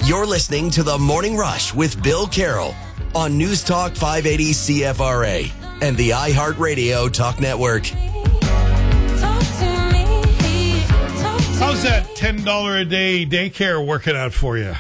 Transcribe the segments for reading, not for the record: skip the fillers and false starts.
You're listening to The Morning Rush with Bill Carroll on News Talk 580 CFRA and the iHeartRadio Talk Network. How's that $10 a day daycare working out for you?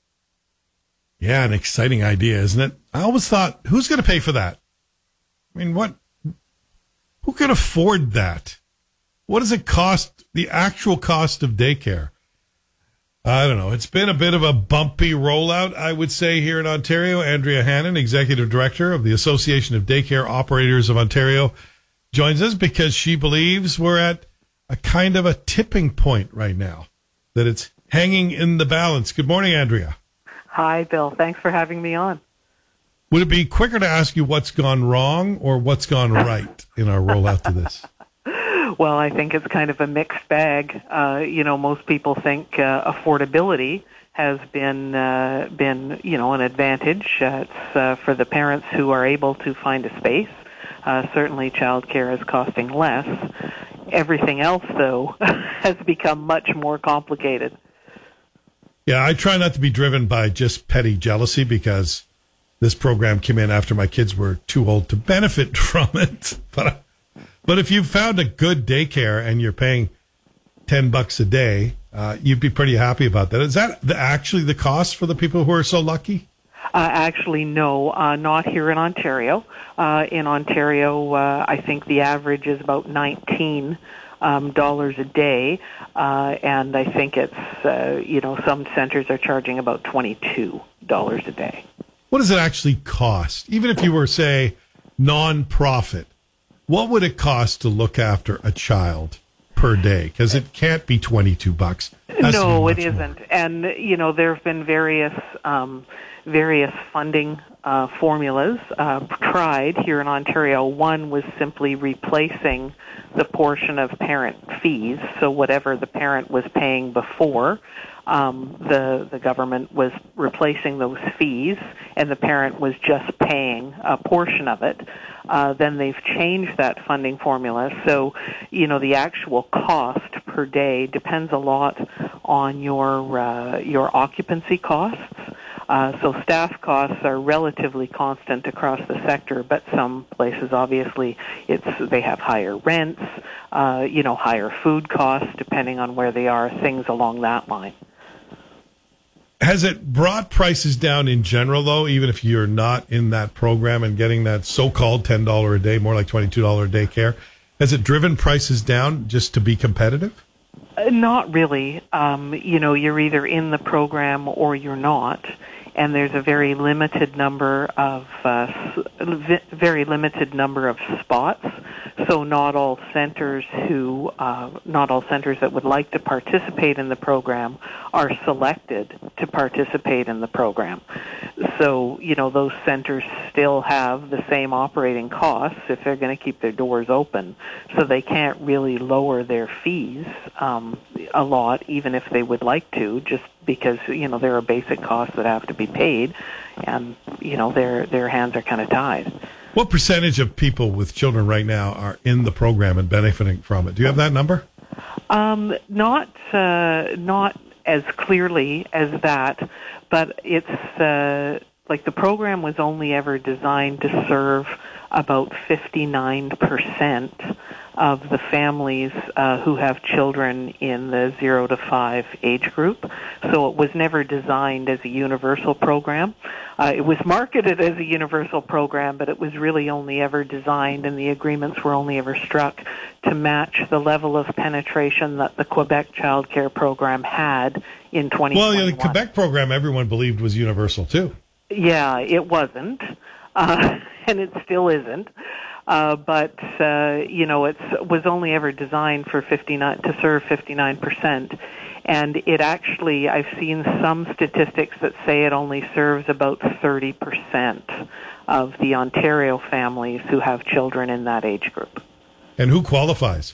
Yeah, an exciting idea, isn't it? I always thought, who's going to pay for that? I mean, who can afford that? What does it cost, the actual cost of daycare? I don't know. It's been a bit of a bumpy rollout, I would say, here in Ontario. Andrea Hannon, Executive Director of the Association of Daycare Operators of Ontario, joins us because she believes we're at a kind of a tipping point right now, that it's hanging in the balance. Good morning, Andrea. Hi, Bill. Thanks for having me on. Would it be quicker to ask you what's gone wrong or what's gone right in our rollout to this? Well, I think it's kind of a mixed bag. Most people think affordability has been an advantage. It's for the parents who are able to find a space. Certainly, childcare is costing less. Everything else, though, has become much more complicated. Yeah, I try not to be driven by just petty jealousy because this program came in after my kids were too old to benefit from it. But if you found a good daycare and you're paying $10 a day, you'd be pretty happy about that. Is that actually the cost for the people who are so lucky? Actually, no, not here in Ontario. In Ontario, I think the average is about $19 a day, and I think it's some centers are charging about $22 a day. What does it actually cost? Even if you were, say, non-profit, what would it cost to look after a child per day? Because it can't be $22. No, it isn't. More. And there have been various funding formulas tried here in Ontario. One was simply replacing the portion of parent fees, so whatever the parent was paying before, the government was replacing those fees, and the parent was just paying a portion of it. Then they've changed that funding formula, so the actual cost per day depends a lot on your occupancy costs. So staff costs are relatively constant across the sector, but some places obviously they have higher rents, higher food costs depending on where they are, things along that line. Has it brought prices down in general, though, even if you're not in that program and getting that so-called $10 a day, more like $22 a day care? Has it driven prices down just to be competitive? Not really. You're either in the program or you're not, and there's a very limited number of spots. So not all centers that would like to participate in the program are selected to participate in the program. So those centers still have the same operating costs if they're going to keep their doors open. So they can't really lower their fees a lot, even if they would like to, just because there are basic costs that have to be paid, and their hands are kind of tied. What percentage of people with children right now are in the program and benefiting from it? Do you have that number? Not as clearly as that, but it's like the program was only ever designed to serve about 59% of the families who have children in the 0 to 5 age group. So it was never designed as a universal program. It was marketed as a universal program, but it was really only ever designed, and the agreements were only ever struck to match the level of penetration that the Quebec Child Care Program had in 2021. Well, the Quebec program everyone believed was universal, too. Yeah, it wasn't, and it still isn't. But it was only ever designed for to serve 59%, and it actually, I've seen some statistics that say it only serves about 30% of the Ontario families who have children in that age group. And who qualifies?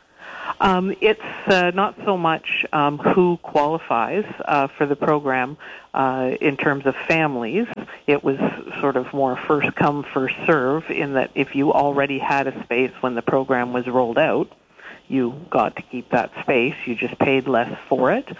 It's not so much who qualifies for the program in terms of families. It was sort of more first come, first serve, in that if you already had a space when the program was rolled out, you got to keep that space. You just paid less for it.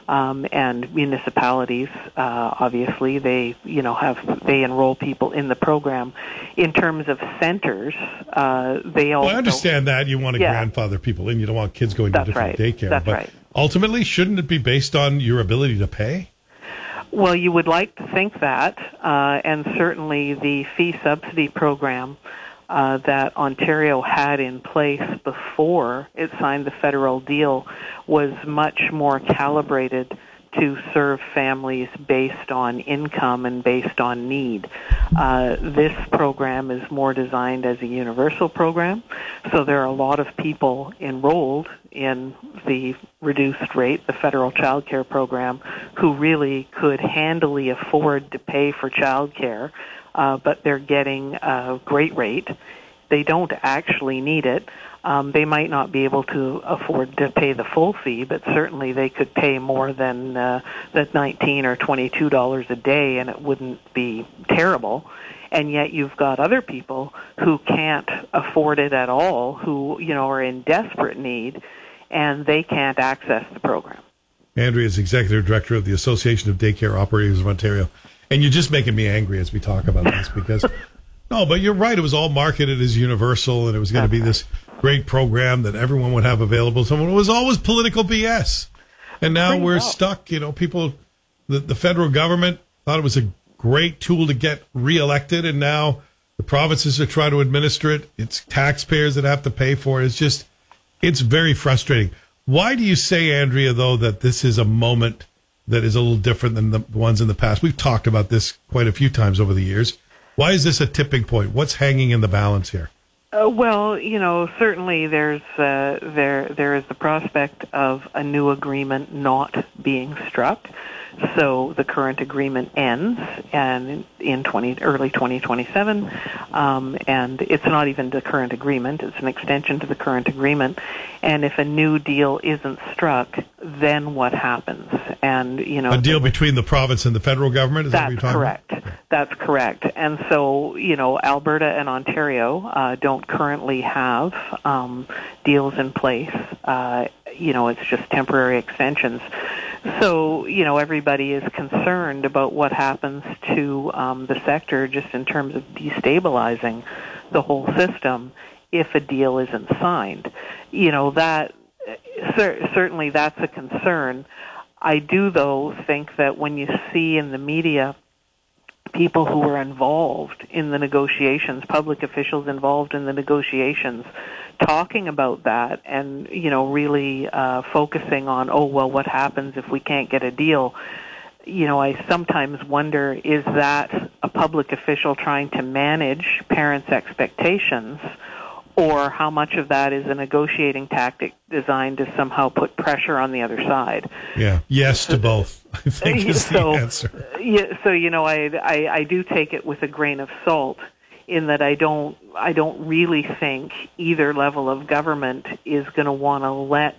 And municipalities, obviously, they enroll people in the program. In terms of centers, they also. Well, I understand that you want to grandfather people in. You don't want kids going to different daycare. That's but right. Ultimately, shouldn't it be based on your ability to pay? Well, you would like to think that, and certainly the fee subsidy program that Ontario had in place before it signed the federal deal was much more calibrated to serve families based on income and based on need. This program is more designed as a universal program, so there are a lot of people enrolled in the reduced rate, the federal child care program, who really could handily afford to pay for child care, but they're getting a great rate. They don't actually need it. They might not be able to afford to pay the full fee, but certainly they could pay more than the $19 or $22 a day, and it wouldn't be terrible. And yet you've got other people who can't afford it at all, who are in desperate need, and they can't access the program. Andrea is Executive Director of the Association of Daycare Operators of Ontario. And you're just making me angry as we talk about this because, no, but you're right. It was all marketed as universal and it was going to be this great program that everyone would have available. So it was always political BS. And now we're stuck. People, the federal government thought it was a great tool to get reelected. And now the provinces are trying to administer it. It's taxpayers that have to pay for it. It's very frustrating. Why do you say, Andrea, though, that this is a moment that is a little different than the ones in the past? We've talked about this quite a few times over the years. Why is this a tipping point? What's hanging in the balance here? Well, certainly there is the prospect of a new agreement not being struck. So the current agreement ends and in early 2027, and it's not even the current agreement, it's an extension to the current agreement. And if a new deal isn't struck, then what happens? And a deal between the province and the federal government, is that what you're talking correct. about? That's correct. And so, Alberta and Ontario don't currently have deals in place. It's just temporary extensions. So, everybody is concerned about what happens to the sector just in terms of destabilizing the whole system if a deal isn't signed. That certainly that's a concern. I do, though, think that when you see in the media people who were involved in the negotiations, public officials involved in the negotiations, talking about that and, really focusing on, what happens if we can't get a deal? I sometimes wonder, is that a public official trying to manage parents' expectations, or how much of that is a negotiating tactic designed to somehow put pressure on the other side? Yeah, yes to both, I think is the answer. Yeah, so, I do take it with a grain of salt in that I don't really think either level of government is going to want to let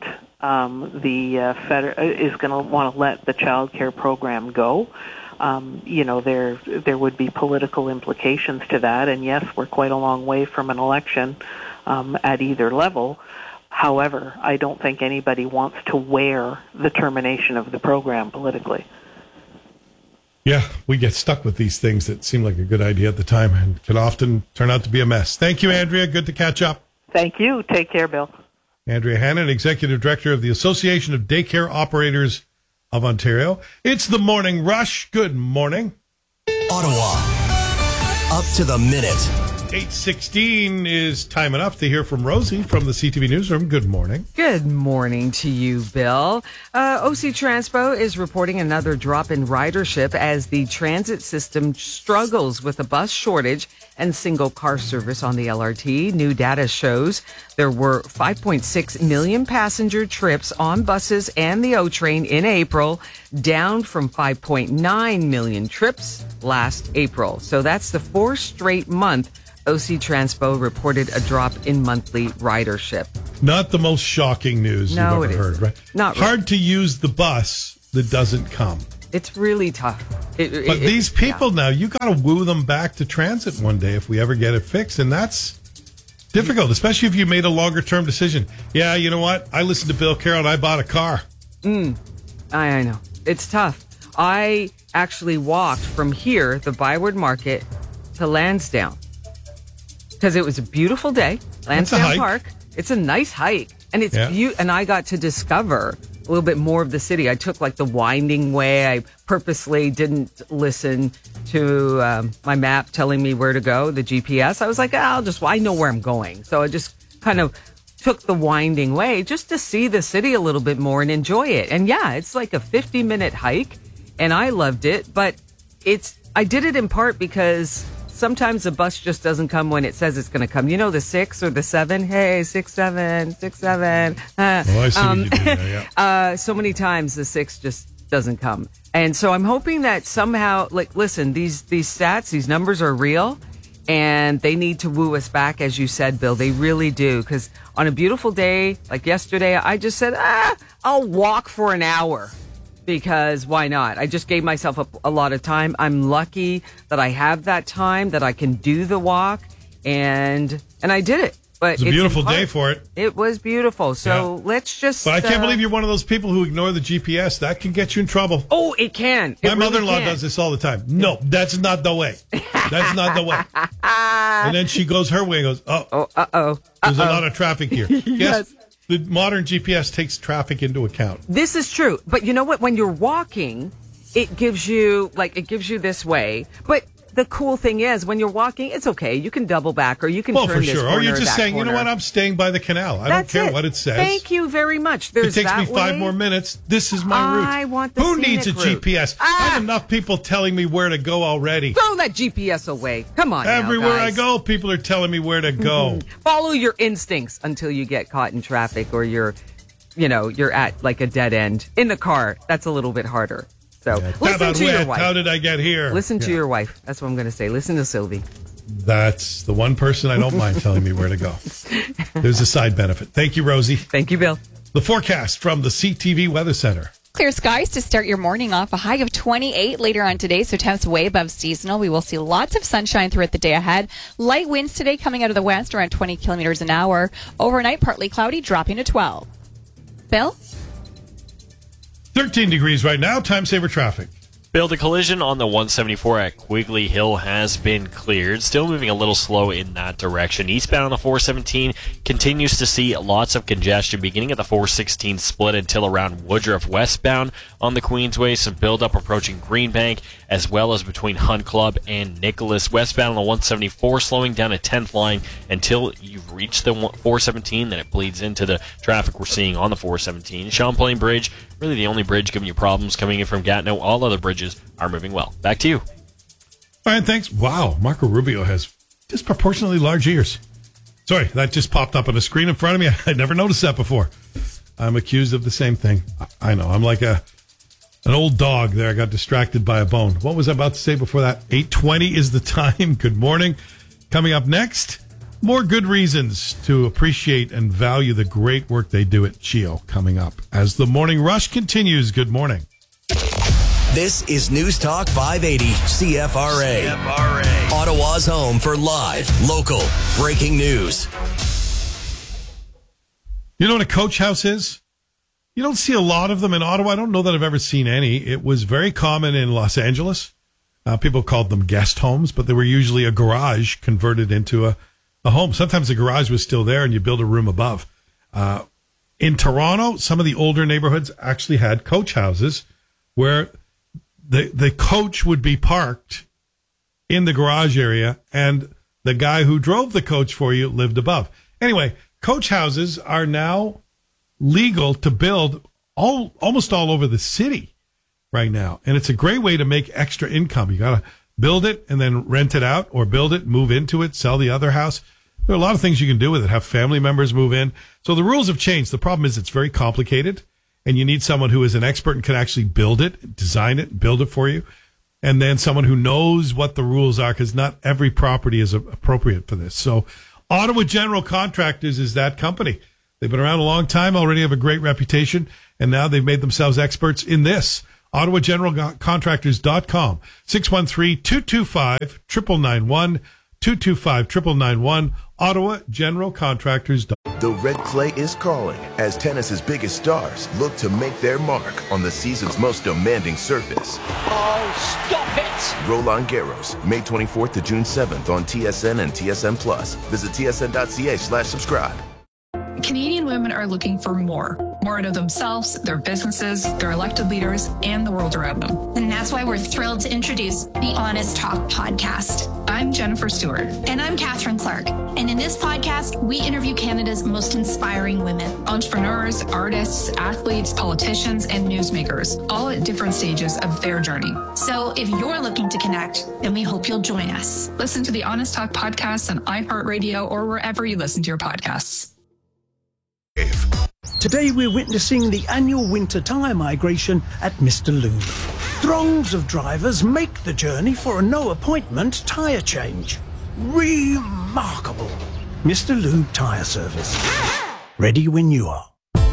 the child care program go. There would be political implications to that, and yes, we're quite a long way from an election at either level. However, I don't think anybody wants to wear the termination of the program politically. Yeah, we get stuck with these things that seem like a good idea at the time and can often turn out to be a mess. Thank you, Andrea. Good to catch up. Thank you. Take care, Bill. Andrea Hannon, Executive Director of the Association of Daycare Operators of Ontario. It's the Morning Rush. Good morning. Ottawa, up to the minute. 8:16 is time enough to hear from Rosie from the CTV Newsroom. Good morning. Good morning to you, Bill. OC Transpo is reporting another drop in ridership as the transit system struggles with a bus shortage and single car service on the LRT. New data shows there were 5.6 million passenger trips on buses and the O train in April, down from 5.9 million trips last April. So that's the fourth straight month OC Transpo reported a drop in monthly ridership. Not the most shocking news you've ever heard, right? Not hard really. To use the bus that doesn't come. It's really tough. But these people now, you got to woo them back to transit one day if we ever get it fixed, and that's Difficult, especially if you made a longer-term decision. Yeah, you know what? I listened to Bill Carroll and I bought a car. I know. It's tough. I actually walked from here, the Byward Market, to Lansdowne. Because it was a beautiful day. Lansdowne Park. It's a nice hike. And it's and I got to discover a little bit more of the city. I took like the winding way. I purposely didn't listen to my map telling me where to go, the GPS. I was like, I know where I'm going. So I just kind of took the winding way just to see the city a little bit more and enjoy it. And yeah, it's like a 50-minute hike and I loved it. But I did it in part because sometimes the bus just doesn't come when it says it's going to come. You know, the 6 or the 7. Hey, 6, 7, 6, 7. I see what you did there, yeah. So many times the 6 just doesn't come. And so I'm hoping that somehow, like, listen, these stats, these numbers are real and they need to woo us back, as you said, Bill. They really do. Because on a beautiful day like yesterday, I just said, I'll walk for an hour. Because why not? I just gave myself a lot of time. I'm lucky that I have that time, that I can do the walk, and I did it. But it's a beautiful day for it. It was beautiful. So let's just... But I can't believe you're one of those people who ignore the GPS. That can get you in trouble. Oh, it can. My mother-in-law does this all the time. No, that's not the way. That's not the way. And then she goes her way and goes, uh-oh. There's a lot of traffic here. Yes. The modern GPS takes traffic into account. This is true. But you know what? When you're walking, it gives you this way. But the cool thing is, when you're walking, it's okay. You can double back or you can turn for this sure. corner Or you're just saying, corner. you know what? I'm staying by the canal. I don't care what it says. Thank you very much. It takes me 5 more minutes. This is my route. I want the Who needs a scenic route? GPS? I have enough people telling me where to go already. Throw that GPS away. Come on, Everywhere now, I guys. go, people are telling me where to go. Follow your instincts until you get caught in traffic or you're at like a dead end in the car. That's a little bit harder. So listen to your wife. How did I get here? Listen to your wife. That's what I'm going to say. Listen to Sylvie. That's the one person I don't mind telling me where to go. There's a side benefit. Thank you, Rosie. Thank you, Bill. The forecast from the CTV Weather Center. Clear skies to start your morning off. A high of 28 later on today, so temps way above seasonal. We will see lots of sunshine throughout the day ahead. Light winds today coming out of the west around 20 kilometers an hour. Overnight, partly cloudy, dropping to 12. Bill? 13 degrees right now. Time saver traffic. Bill, the collision on the 174 at Quigley Hill has been cleared. Still moving a little slow in that direction. Eastbound on the 417 continues to see lots of congestion beginning at the 416 split until around Woodruff. Westbound on the Queensway, some buildup approaching Greenbank, as well as between Hunt Club and Nicholas. Westbound on the 174 slowing down at 10th line until you've reached the 417. Then it bleeds into the traffic we're seeing on the 417. Champlain Bridge, really the only bridge giving you problems coming in from Gatineau. All other bridges are moving well. Back to you. All right, thanks. Wow, Marco Rubio has disproportionately large ears. Sorry, that just popped up on the screen in front of me. I never noticed that before. I'm accused of the same thing. I know. I'm like an old dog there. I got distracted by a bone. What was I about to say before that? 8:20 is the time. Good morning. Coming up next, more good reasons to appreciate and value the great work they do at CHEO coming up as the morning rush continues. Good morning. This is News Talk 580 CFRA. Ottawa's home for live, local, breaking news. You know what a coach house is? You don't see a lot of them in Ottawa. I don't know that I've ever seen any. It was very common in Los Angeles. People called them guest homes, but they were usually a garage converted into a home. Sometimes the garage was still there and you build a room above. In Toronto, some of the older neighborhoods actually had coach houses where the coach would be parked in the garage area and the guy who drove the coach for you lived above. Anyway, coach houses are now legal to build almost all over the city right now. And it's a great way to make extra income. You got to build it and then rent it out, or build it, move into it, sell the other house. There are a lot of things you can do with it. Have family members move in. So the rules have changed. The problem is it's very complicated, and you need someone who is an expert and can actually build it, design it, build it for you. And then someone who knows what the rules are, because not every property is appropriate for this. So Ottawa General Contractors is that company. They've been around a long time, already have a great reputation, and now they've made themselves experts in this. OttawaGeneralContractors.com, 613-225-9991, 225-9991. Ottawa General Contractors. The red clay is calling as tennis's biggest stars look to make their mark on the season's most demanding surface. Oh, stop it! Roland Garros, May 24th to June 7th on TSN and TSN Plus. Visit tsn.ca/subscribe. Canadian women are looking for more out of themselves, their businesses, their elected leaders, and the world around them. And that's why we're thrilled to introduce the Honest Talk podcast. I'm Jennifer Stewart. And I'm Catherine Clark. And in this podcast, we interview Canada's most inspiring women. Entrepreneurs, artists, athletes, politicians, and newsmakers, all at different stages of their journey. So if you're looking to connect, then we hope you'll join us. Listen to the Honest Talk podcast on iHeartRadio or wherever you listen to your podcasts. Today we're witnessing the annual winter tyre migration at Mr. Lube. Throngs of drivers make the journey for a no-appointment tyre change. Remarkable. Mr. Lube Tyre Service. Ready when you are.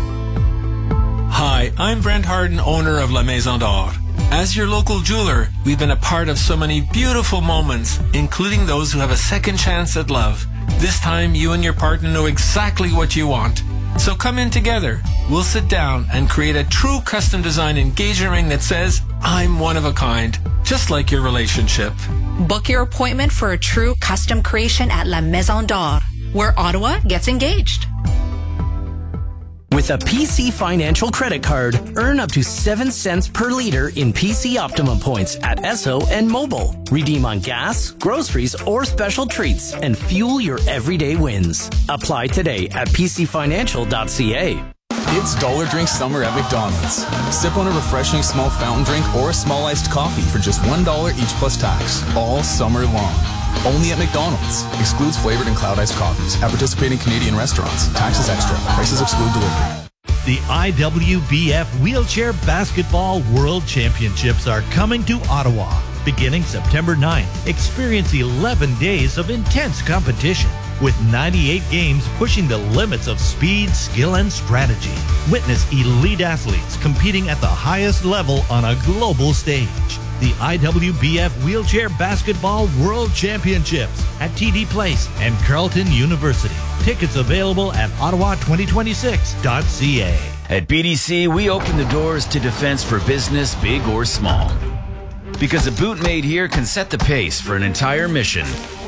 Hi, I'm Brent Harden, owner of La Maison d'Or. As your local jeweler, we've been a part of so many beautiful moments, including those who have a second chance at love. This time, you and your partner know exactly what you want. So come in together. We'll sit down and create a true custom design engagement ring that says, I'm one of a kind, just like your relationship. Book your appointment for a true custom creation at La Maison d'Or, where Ottawa gets engaged. With a PC Financial credit card, earn up to 7 cents per liter in PC Optimum points at Esso and Mobile. Redeem on gas, groceries, or special treats and fuel your everyday wins. Apply today at pcfinancial.ca. It's Dollar Drink Summer at McDonald's. Sip on a refreshing small fountain drink or a small iced coffee for just $1 each plus tax, all summer long. Only at McDonald's. Excludes flavored and cloud iced coffees at participating Canadian restaurants. Taxes extra. Prices exclude delivery. The IWBF Wheelchair Basketball World Championships are coming to Ottawa. Beginning September 9th, experience 11 days of intense competition with 98 games pushing the limits of speed, skill, and strategy. Witness elite athletes competing at the highest level on a global stage. The IWBF Wheelchair Basketball World Championships at TD Place and Carleton University. Tickets available at ottawa2026.ca. At BDC, we open the doors to defense for business, big or small. Because a boot made here can set the pace for an entire mission.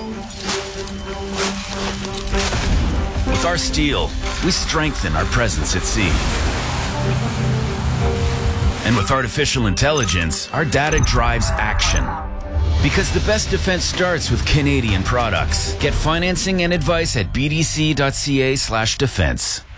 With our steel, we strengthen our presence at sea. And with artificial intelligence, our data drives action. Because the best defense starts with Canadian products. Get financing and advice at bdc.ca/defense.